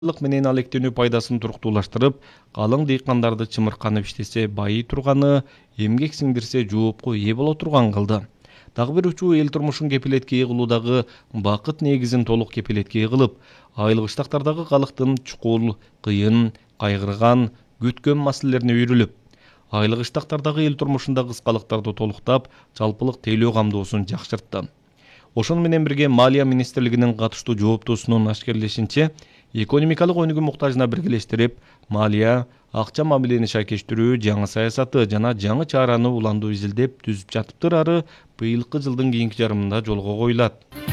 менен алектенүү пайдасын туруктуулаштырып, калың дыйкандарды чымырканып иштесе байый турганы, эмгек сиңдирсе жоопко ээ боло турган кылды. Дагы бир учуу эл турмушун кепилетке ээ кылуудагы бакыт негизин толук кепилетке кылып, айлык ыштактардагы калктын чукул, кыйын, кайгырган, күткөн маселелерине үйрүлүп, айлык ыштактардагы эл турмушунда кыскалыктарды толуктап, жалпылык тейлөө камдоосун жакшыртты. Ошону менен бирге Малия министрлигинин катыштуу жооптуусунун ашкерлешинче, экономикалык өнүгүү муктажына биргелештирип, Малия акча мамилени шайкештирүү, жаңы саясаты жана жаңы чараны уланду изилдеп түзүп жатыптыр ары быйылкы жылдын кийинки жарымында жолго коюлат.